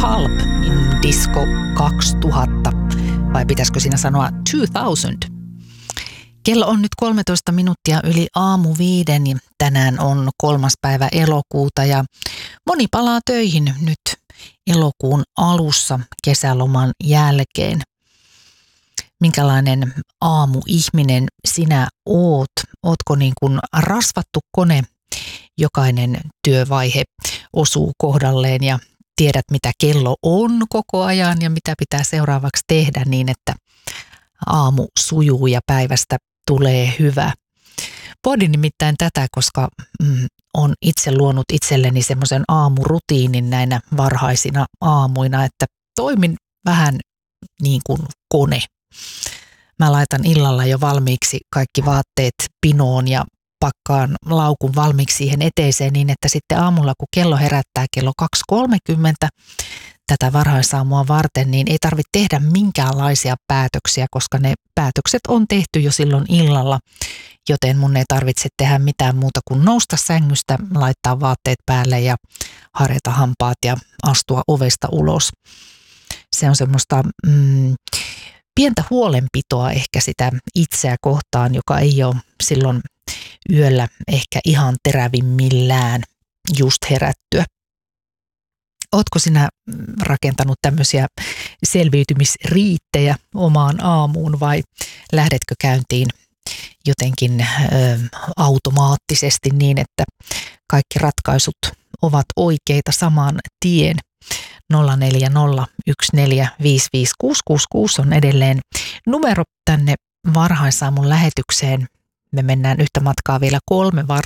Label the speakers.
Speaker 1: Pulp in Disco 2000, vai pitäisikö siinä sanoa 2000? Kello on nyt 13 minuuttia yli aamu 5. Tänään on 3. päivä elokuuta ja moni palaa töihin nyt elokuun alussa kesäloman jälkeen. Minkälainen aamuihminen sinä oot? Ootko niin kuin rasvattu kone? Jokainen työvaihe osuu kohdalleen ja tiedät, mitä kello on koko ajan ja mitä pitää seuraavaksi tehdä niin, että aamu sujuu ja päivästä tulee hyvä. Pohdin nimittäin tätä, koska on itse luonut itselleni semmoisen aamurutiinin näinä varhaisina aamuina, että toimin vähän niin kuin kone. Mä laitan illalla jo valmiiksi kaikki vaatteet pinoon ja pakkaan laukun valmiiksi siihen eteiseen niin, että sitten aamulla, kun kello herättää kello 2.30 tätä varhaisaamua varten, niin ei tarvitse tehdä minkäänlaisia päätöksiä, koska ne päätökset on tehty jo silloin illalla, joten mun ei tarvitse tehdä mitään muuta kuin nousta sängystä, laittaa vaatteet päälle ja harjata hampaat ja astua ovesta ulos. Se on semmoista pientä huolenpitoa ehkä sitä itseä kohtaan, joka ei ole silloin yöllä ehkä ihan terävimmillään just herättyä. Ootko sinä rakentanut tämmöisiä selviytymisriittejä omaan aamuun vai lähdetkö käyntiin jotenkin automaattisesti niin, että kaikki ratkaisut ovat oikeita saman tien? 0401455666 on edelleen numero tänne varhaisaamun lähetykseen. Me mennään yhtä matkaa vielä 3 varttia